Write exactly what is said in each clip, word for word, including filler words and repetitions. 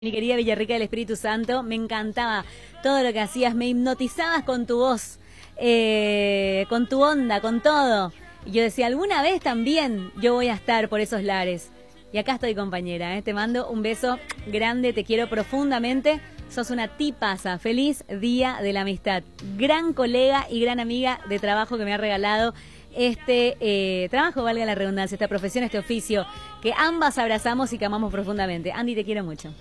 Mi querida Villarrica del Espíritu Santo, me encantaba todo lo que hacías, me hipnotizabas con tu voz, eh, con tu onda, con todo. Y yo decía, alguna vez también yo voy a estar por esos lares. Y acá estoy, compañera, ¿eh? Te mando un beso grande, te quiero profundamente. Sos una tipaza. Feliz Día de la Amistad. Gran colega y gran amiga de trabajo que me ha regalado este eh, trabajo, valga la redundancia, esta profesión, este oficio, que ambas abrazamos y que amamos profundamente. Andy, te quiero mucho.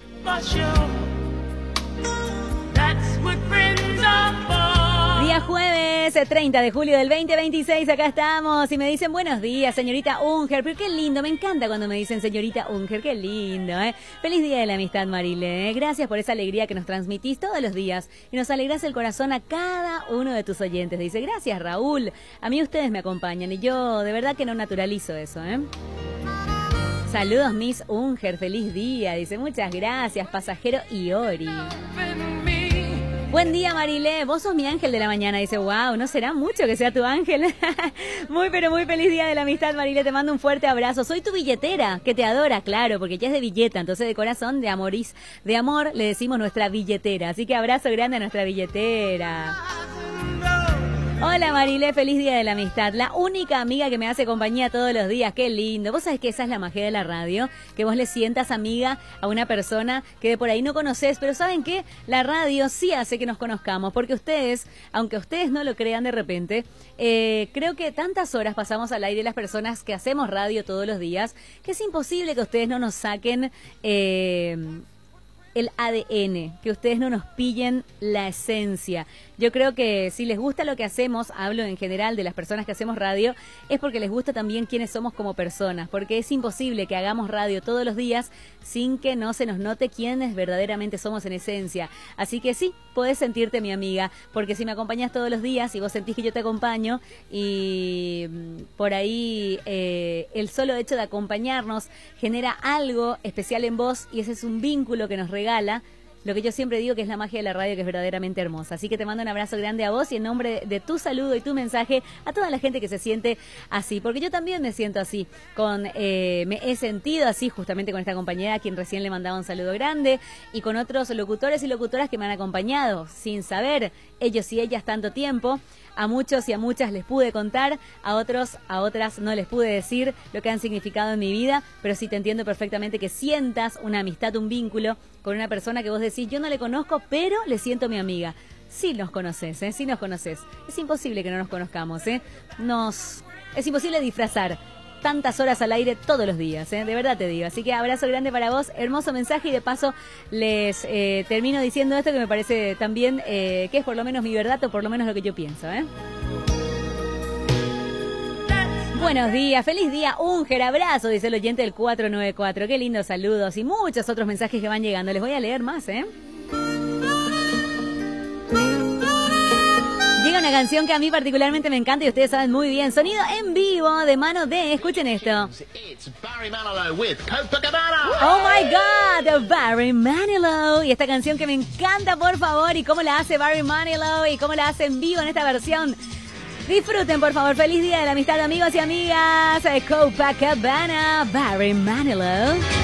Día jueves, treinta de julio del veinte veintiséis, acá estamos y me dicen buenos días, señorita Unger, pero qué lindo, me encanta cuando me dicen señorita Unger, qué lindo, ¿eh? Feliz Día de la Amistad, Marile, ¿eh? Gracias por esa alegría que nos transmitís todos los días y nos alegrás el corazón a cada uno de tus oyentes. Dice, gracias, Raúl, a mí ustedes me acompañan y yo de verdad que no naturalizo eso, ¿eh? Saludos, Miss Unger, feliz día, dice, muchas gracias, pasajero Iori. Buen día, Marilé, vos sos mi ángel de la mañana. Dice, wow, ¿no será mucho que sea tu ángel? Muy, pero muy feliz Día de la Amistad, Marilé, te mando un fuerte abrazo. Soy tu billetera, que te adora, claro, porque ya es de billeta, entonces de corazón, de amorís, de amor, le decimos nuestra billetera. Así que abrazo grande a nuestra billetera. Hola, Marilé, feliz Día de la Amistad. La única amiga que me hace compañía todos los días, qué lindo. Vos sabés que esa es la magia de la radio, que vos le sientas amiga a una persona que de por ahí no conocés, pero ¿saben qué? La radio sí hace que nos conozcamos, porque ustedes, aunque ustedes no lo crean de repente, eh, creo que tantas horas pasamos al aire las personas que hacemos radio todos los días, que es imposible que ustedes no nos saquen Eh, el A D N, que ustedes no nos pillen la esencia. Yo creo que si les gusta lo que hacemos, hablo en general de las personas que hacemos radio, es porque les gusta también quiénes somos como personas, porque es imposible que hagamos radio todos los días sin que no se nos note quiénes verdaderamente somos en esencia. Así que sí, podés sentirte mi amiga, porque si me acompañás todos los días y vos sentís que yo te acompaño y por ahí eh, el solo hecho de acompañarnos genera algo especial en vos y ese es un vínculo que nos regala lo que yo siempre digo que es la magia de la radio, que es verdaderamente hermosa. Así que te mando un abrazo grande a vos y en nombre de tu saludo y tu mensaje a toda la gente que se siente así, porque yo también me siento así, con eh, me he sentido así justamente con esta compañera a quien recién le mandaba un saludo grande y con otros locutores y locutoras que me han acompañado sin saber, ellos y ellas tanto tiempo. A muchos y a muchas les pude contar, a otros, a otras no les pude decir lo que han significado en mi vida, pero sí te entiendo perfectamente que sientas una amistad, un vínculo con una persona que vos decís, yo no le conozco, pero le siento mi amiga. Sí nos conoces, ¿eh? Sí nos conoces. Es imposible que no nos conozcamos, ¿eh? Nos... Es imposible disfrazar tantas horas al aire todos los días, ¿eh? De verdad te digo. Así que abrazo grande para vos, hermoso mensaje y de paso les eh, termino diciendo esto que me parece también eh, que es por lo menos mi verdad o por lo menos lo que yo pienso, ¿eh? Buenos días, feliz día, Unger, abrazo, dice el oyente del cuatro nueve cuatro, qué lindos saludos y muchos otros mensajes que van llegando, les voy a leer más, ¿eh? Llega una canción que a mí particularmente me encanta y ustedes saben muy bien. Sonido en vivo de mano de... Escuchen esto. Oh my God, Barry Manilow. Y esta canción que me encanta, por favor. Y cómo la hace Barry Manilow y cómo la hace en vivo en esta versión. Disfruten, por favor. Feliz Día de la Amistad, amigos y amigas. Copacabana, Barry Manilow.